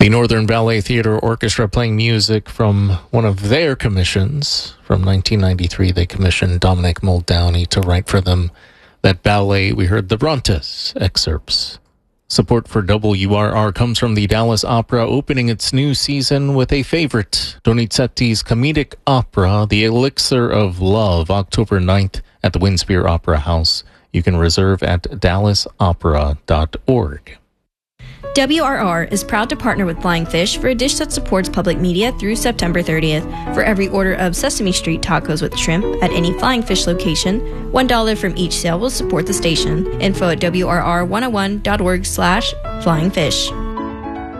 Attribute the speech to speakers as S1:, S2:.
S1: The Northern Ballet Theatre Orchestra playing music from one of their commissions. From 1993, they commissioned Dominic Muldowney to write for them that ballet. We heard the Brontes excerpts. Support for WRR comes from the Dallas Opera, opening its new season with a favorite, Donizetti's comedic opera, The Elixir of Love, October 9th at the Winspear Opera House. You can reserve at dallasopera.org.
S2: WRR is proud to partner with Flying Fish for a dish that supports public media through September 30th. For every order of Sesame Street tacos with shrimp at any Flying Fish location, $1 from each sale will support the station. Info at WRR101.org/flyingfish.